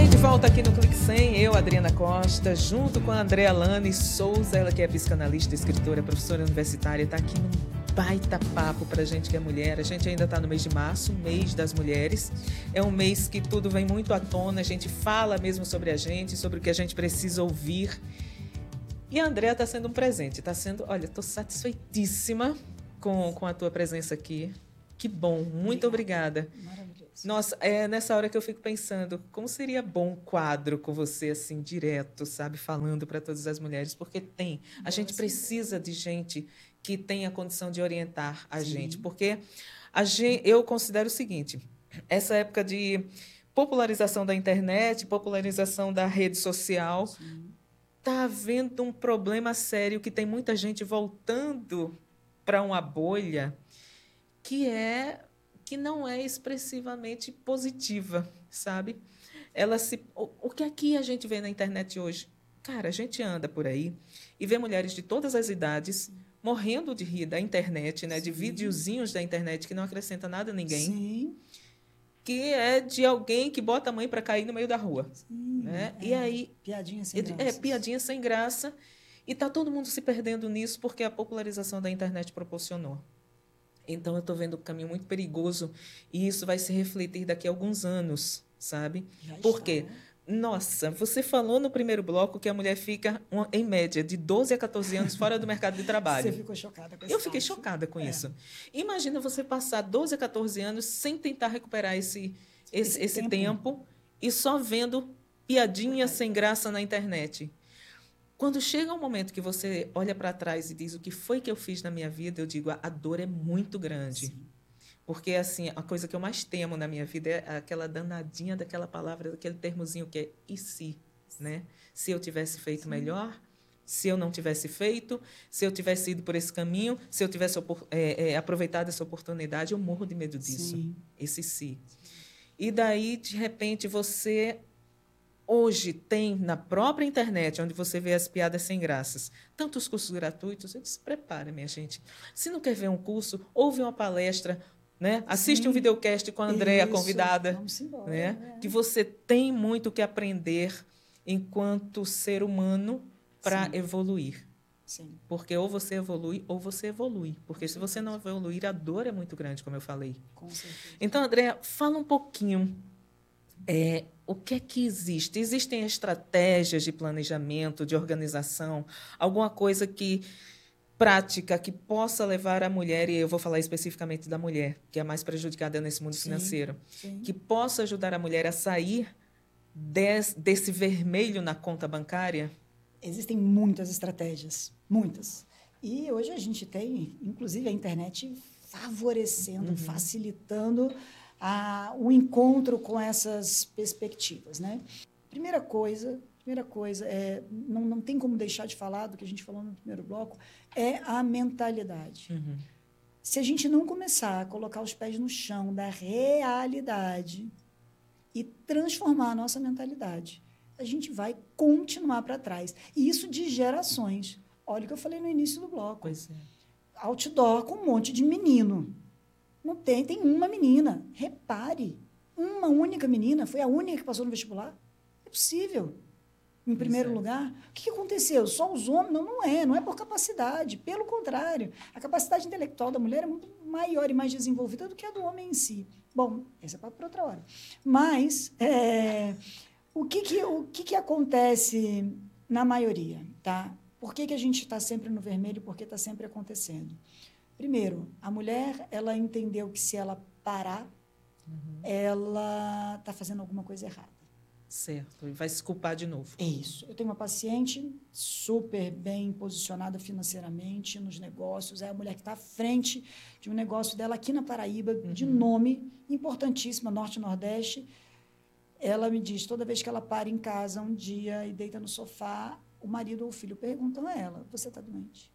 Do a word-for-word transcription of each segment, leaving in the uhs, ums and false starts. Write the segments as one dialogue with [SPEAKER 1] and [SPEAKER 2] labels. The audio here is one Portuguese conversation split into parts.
[SPEAKER 1] bem, de volta aqui no Clique cem, eu, Adriana Costa, junto com a Andréa Lane Souza, ela que é psicanalista, escritora, professora universitária, está aqui num baita papo para a gente que é mulher. A gente ainda está no mês de março, mês das mulheres. É um mês que tudo vem muito à tona, a gente fala mesmo sobre a gente, sobre o que a gente precisa ouvir. E a Andréa está sendo um presente, está sendo, olha, estou satisfeitíssima com, com a tua presença aqui. Que bom, muito obrigada.
[SPEAKER 2] Maravilhoso.
[SPEAKER 1] Nossa, é nessa hora que eu fico pensando, como seria bom um quadro com você, assim, direto, sabe? Falando para todas as mulheres, porque tem. A gente precisa de gente que tenha condição de orientar a
[SPEAKER 2] Sim.
[SPEAKER 1] gente, porque a gente, eu considero o seguinte, essa época de popularização da internet, popularização da rede social, está havendo um problema sério que tem muita gente voltando para uma bolha que é que não é expressivamente positiva, sabe? Ela se, o, o que aqui a gente vê na internet hoje? Cara, a gente anda por aí e vê mulheres de todas as idades morrendo de rir da internet, né? De videozinhos da internet que não acrescenta nada a ninguém.
[SPEAKER 2] Sim.
[SPEAKER 1] Que é de alguém que bota a mãe para cair no meio da rua.
[SPEAKER 2] Sim,
[SPEAKER 1] Né?
[SPEAKER 2] é,
[SPEAKER 1] E aí...
[SPEAKER 2] piadinha sem graça.
[SPEAKER 1] É, piadinha sem graça. E está todo mundo se perdendo nisso porque a popularização da internet proporcionou. Então, eu estou vendo um caminho muito perigoso e isso vai se refletir daqui a alguns anos, sabe?
[SPEAKER 2] Já
[SPEAKER 1] Por
[SPEAKER 2] está,
[SPEAKER 1] quê?
[SPEAKER 2] né?
[SPEAKER 1] Nossa, você falou no primeiro bloco que a mulher fica, uma- em média, de doze a catorze anos fora do mercado de trabalho.
[SPEAKER 2] Você ficou chocada com esse
[SPEAKER 1] Eu fiquei
[SPEAKER 2] fato.
[SPEAKER 1] chocada com
[SPEAKER 2] É.
[SPEAKER 1] isso. Imagina você passar doze a catorze anos sem tentar recuperar esse, esse,
[SPEAKER 2] Esse
[SPEAKER 1] esse tempo.
[SPEAKER 2] tempo.
[SPEAKER 1] e só vendo piadinha sem graça na internet. Quando chega um momento que você olha para trás e diz o que foi que eu fiz na minha vida, eu digo, a, a dor é muito grande.
[SPEAKER 2] Sim.
[SPEAKER 1] Porque, assim, a coisa que eu mais temo na minha vida é aquela danadinha daquela palavra, daquele termozinho que é e se, né? Se eu tivesse feito
[SPEAKER 2] Sim.
[SPEAKER 1] melhor, se eu não tivesse feito, se eu tivesse ido por esse caminho, se eu tivesse opor- é, é, aproveitado essa oportunidade, eu morro de medo disso.
[SPEAKER 2] Sim.
[SPEAKER 1] Esse se. E daí, de repente, você... Hoje tem na própria internet, onde você vê as piadas sem graças, tantos cursos gratuitos, eu disse, prepara, minha gente. Se não quer ver um curso, ouve uma palestra, né? Assiste
[SPEAKER 2] Sim.
[SPEAKER 1] um videocast com a Andréa,
[SPEAKER 2] Isso.
[SPEAKER 1] convidada.
[SPEAKER 2] Vamos embora.
[SPEAKER 1] Né?
[SPEAKER 2] É.
[SPEAKER 1] Que você tem muito que aprender enquanto ser humano para
[SPEAKER 2] Sim.
[SPEAKER 1] evoluir.
[SPEAKER 2] Sim.
[SPEAKER 1] Porque ou você evolui ou você evolui. Porque se você não evoluir, a dor é muito grande, como eu falei.
[SPEAKER 2] Com certeza.
[SPEAKER 1] Então, Andréa, fala um pouquinho. É, o que é que existe? Existem estratégias de planejamento, de organização, alguma coisa que prática que possa levar a mulher, e eu vou falar especificamente da mulher, que é a mais prejudicada nesse mundo
[SPEAKER 2] Sim,
[SPEAKER 1] financeiro,
[SPEAKER 2] sim.
[SPEAKER 1] que possa ajudar a mulher a sair des, desse vermelho na conta bancária?
[SPEAKER 2] Existem muitas estratégias, muitas. E hoje a gente tem, inclusive, a internet favorecendo,
[SPEAKER 1] Uhum.
[SPEAKER 2] facilitando a, o encontro com essas perspectivas, né? Primeira coisa, primeira coisa é, não, não tem como deixar de falar do que a gente falou no primeiro bloco, é a mentalidade.
[SPEAKER 1] Uhum.
[SPEAKER 2] Se a gente não começar a colocar os pés no chão da realidade e transformar a nossa mentalidade, a gente vai continuar para trás. E isso de gerações. Olha o que eu falei no início do bloco.
[SPEAKER 1] Pois é.
[SPEAKER 2] Outdoor com um monte de menino. Não tem, tem uma menina. Repare, uma única menina, foi a única que passou no vestibular. É possível. Em primeiro
[SPEAKER 1] Exato.
[SPEAKER 2] lugar, o que aconteceu? Só os homens? Não, não é. Não é por capacidade. Pelo contrário, a capacidade intelectual da mulher é muito maior e mais desenvolvida do que a do homem em si. Bom, esse é papo para outra hora. Mas, é, o, que, que, o que, que acontece na maioria? Tá? Por que, que a gente está sempre no vermelho? Por que está sempre acontecendo? Primeiro, a mulher, ela entendeu que se ela parar,
[SPEAKER 1] Uhum.
[SPEAKER 2] ela está fazendo alguma coisa errada.
[SPEAKER 1] Certo. E vai se culpar de novo.
[SPEAKER 2] É isso. Eu tenho uma paciente super bem posicionada financeiramente nos negócios. É a mulher que está à frente de um negócio dela aqui na Paraíba,
[SPEAKER 1] Uhum.
[SPEAKER 2] de nome importantíssima, Norte e Nordeste. Ela me diz, toda vez que ela para em casa um dia e deita no sofá, o marido ou o filho perguntam a ela, você está doente?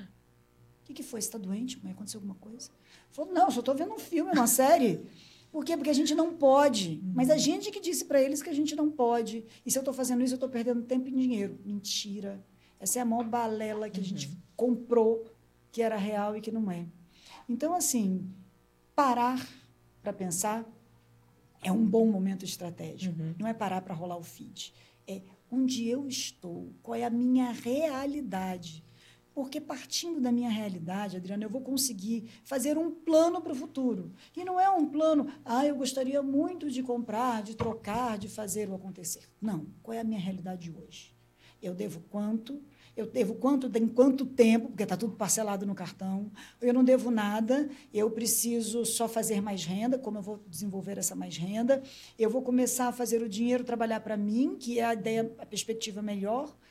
[SPEAKER 2] O que, que foi? Você está doente, mãe? Aconteceu alguma coisa? Falou, não, só estou vendo um filme, uma série. Por quê? Porque a gente não pode. Mas a gente que disse para eles que a gente não pode. E se eu estou fazendo isso, eu estou perdendo tempo e dinheiro. Mentira. Essa é a maior balela que a gente comprou, que era real e que não é. Então, assim, parar para pensar é um bom momento estratégico.
[SPEAKER 1] Uhum.
[SPEAKER 2] Não é parar para rolar o feed. É onde eu estou, qual é a minha realidade. Porque partindo da minha realidade, Adriana, eu vou conseguir fazer um plano para o futuro. E não é um plano, ah, eu gostaria muito de comprar, de trocar, de fazer o acontecer. Não. Qual é a minha realidade hoje? Eu devo quanto? Eu devo quanto, em quanto tempo, porque está tudo parcelado no cartão. Eu não devo nada, eu preciso só fazer mais renda, como eu vou desenvolver essa mais renda. Eu vou começar a fazer o dinheiro trabalhar para mim, que é a ideia, a perspectiva melhor.